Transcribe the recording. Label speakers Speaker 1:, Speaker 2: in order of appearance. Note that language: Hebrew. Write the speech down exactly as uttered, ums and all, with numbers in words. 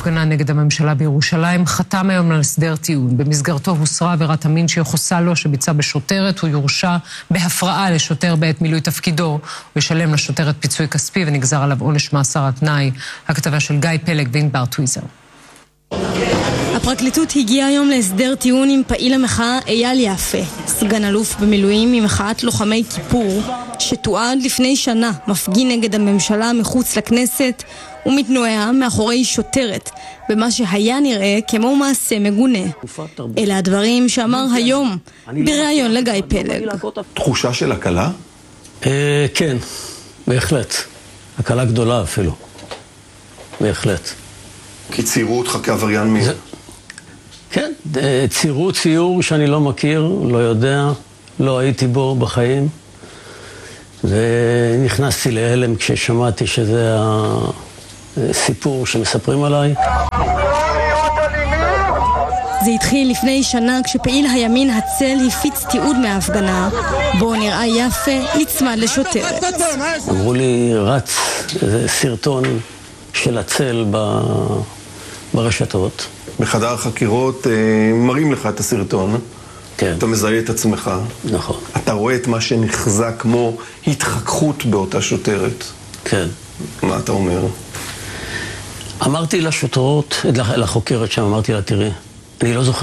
Speaker 1: בהפגנה נגד הממשלה בירושלים חתם היום על הסדר טיעון. במסגרתו הוסרה עבירת המין שיחוסה לו שביצע בשוטרת. הוא יורשע בהפרעה לשוטר בעת מילוי תפקידו. הוא ישלם לשוטרת פיצוי כספי ונגזר עליו עונש מאסר על תנאי. הכתבה של גיא פלג וענבר טוויזר.
Speaker 2: הפרקליטות הגיעה היום להסדר טיעון עם פעיל המחאה אייל יפה, סגן אלוף במילואים ממחאת לוחמי כיפור, שתועד לפני שנה מפגין נגד הממשלה מחוץ לכנסת ומתנועע מאחורי שוטרת, במה שהיה נראה כמו מעשה מגונה. אלה הדברים שאמר היום בריאיון לגיא פלג.
Speaker 3: תחושה של הקלה?
Speaker 4: כן, בהחלט. הקלה גדולה אפילו. בהחלט.
Speaker 3: כי ציירו אותך כעבריין מין.
Speaker 4: כן, ציירו ציור שאני לא מכיר, לא יודע, לא הייתי בו בחיים. ונכנסתי להלם כששמעתי שזה הסיפור שמספרים עליי.
Speaker 2: זה התחיל לפני שנה כשפעיל הימין הצל הפיץ תיעוד מההפגנה, בו נראה יפה נצמד לשוטרת.
Speaker 4: אמרו לי, רץ איזה סרטון של הצל ברשתות.
Speaker 3: בחדר החקירות מראים לך את הסרטון.
Speaker 4: כן.
Speaker 3: אתה מזהה את עצמך.
Speaker 4: נכון.
Speaker 3: אתה רואה את מה שנחזה כמו התחככות באותה שוטרת.
Speaker 4: כן.
Speaker 3: מה אתה אומר?
Speaker 4: אמרתי לשוטרות, לחוקרת שם, אמרתי לה, תראי, אני לא זוכר